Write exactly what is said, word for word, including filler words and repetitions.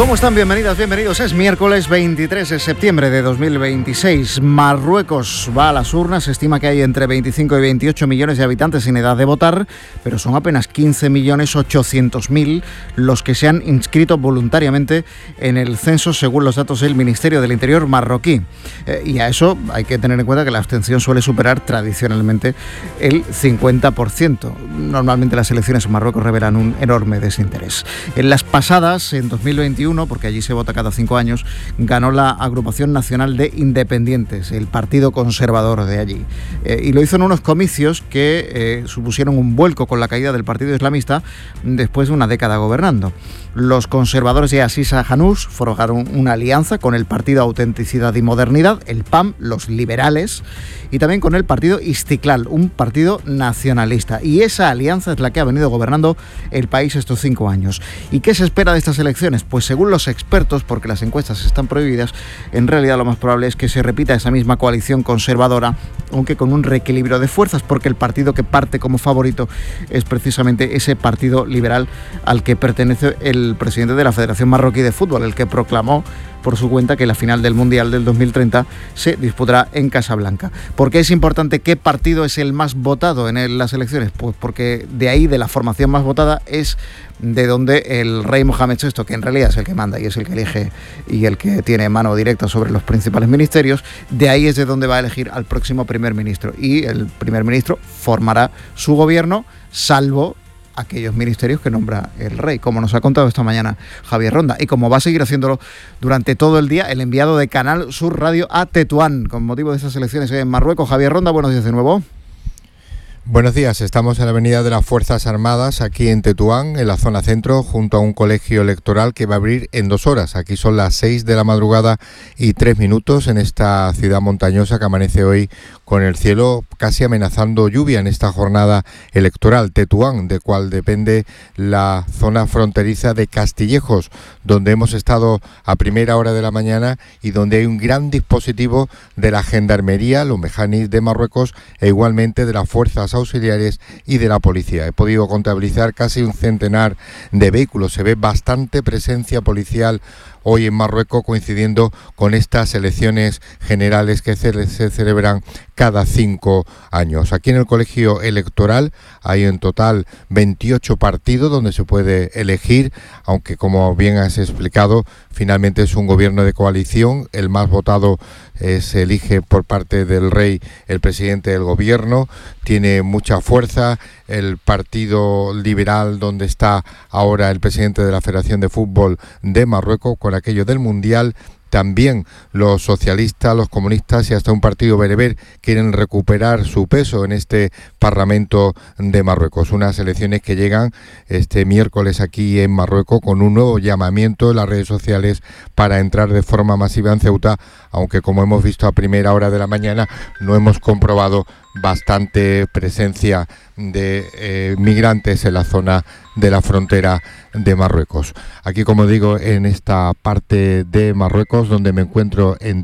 ¿Cómo están? Bienvenidas, bienvenidos. Es miércoles veintitrés de septiembre de dos mil veintiséis. Marruecos va a las urnas. Se estima que hay entre veinticinco y veintiocho millones de habitantes en edad de votar, pero son apenas quince millones ochocientos mil los que se han inscrito voluntariamente en el censo, según los datos del Ministerio del Interior marroquí. Eh, y a eso hay que tener en cuenta que la abstención suele superar tradicionalmente el cincuenta por ciento. Normalmente las elecciones en Marruecos revelan un enorme desinterés. En las pasadas, en dos mil veintiuno, porque allí se vota cada cinco años, ganó la Agrupación Nacional de Independientes, el partido conservador de allí. Eh, y lo hizo en unos comicios que eh, supusieron un vuelco con la caída del Partido Islamista después de una década gobernando. Los conservadores de Asisa Janús forjaron una alianza con el Partido Autenticidad y Modernidad, el P A M, los liberales, y también con el Partido Istiklal, un partido nacionalista. Y esa alianza es la que ha venido gobernando el país estos cinco años. ¿Y qué se espera de estas elecciones? Pues según los expertos, porque las encuestas están prohibidas, en realidad lo más probable es que se repita esa misma coalición conservadora, aunque con un reequilibrio de fuerzas, porque el partido que parte como favorito es precisamente ese partido liberal al que pertenece el presidente de la Federación Marroquí de Fútbol, el que proclamó por su cuenta que la final del Mundial del dos mil treinta se disputará en Casablanca. ¿Por qué es importante qué partido es el más votado en el, las elecciones? Pues porque de ahí, de la formación más votada, es de donde el rey Mohamed sexto, que en realidad es el que manda y es el que elige y el que tiene mano directa sobre los principales ministerios, de ahí es de donde va a elegir al próximo primer ministro. Y el primer ministro formará su gobierno, salvo aquellos ministerios que nombra el rey, como nos ha contado esta mañana Javier Ronda, y como va a seguir haciéndolo durante todo el día el enviado de Canal Sur Radio a Tetuán con motivo de estas elecciones en Marruecos. Javier Ronda, buenos días de nuevo. Buenos días, estamos en la avenida de las Fuerzas Armadas, aquí en Tetuán, en la zona centro, junto a un colegio electoral que va a abrir en dos horas. Aquí son las seis de la madrugada y tres minutos en esta ciudad montañosa que amanece hoy con el cielo casi amenazando lluvia en esta jornada electoral. Tetuán, de cual depende la zona fronteriza de Castillejos, donde hemos estado a primera hora de la mañana y donde hay un gran dispositivo de la Gendarmería, los Mejanis de Marruecos, e igualmente de las fuerzas auxiliares y de la policía. He podido contabilizar casi un centenar de vehículos. Se ve bastante presencia policial hoy en Marruecos, coincidiendo con estas elecciones generales que se, se celebran cada cinco años. Aquí en el colegio electoral hay en total veintiocho partidos donde se puede elegir, aunque como bien has explicado, finalmente es un gobierno de coalición. El más votado eh, se elige por parte del rey, el presidente del gobierno, tiene mucha fuerza. El Partido Liberal, donde está ahora el presidente de la Federación de Fútbol de Marruecos, con aquello del Mundial. También los socialistas, los comunistas y hasta un partido bereber quieren recuperar su peso en este Parlamento de Marruecos. Unas elecciones que llegan este miércoles aquí en Marruecos con un nuevo llamamiento en las redes sociales para entrar de forma masiva en Ceuta, aunque como hemos visto a primera hora de la mañana no hemos comprobado bastante presencia de eh, migrantes en la zona de la frontera de Marruecos. Aquí, como digo, en esta parte de Marruecos donde me encuentro en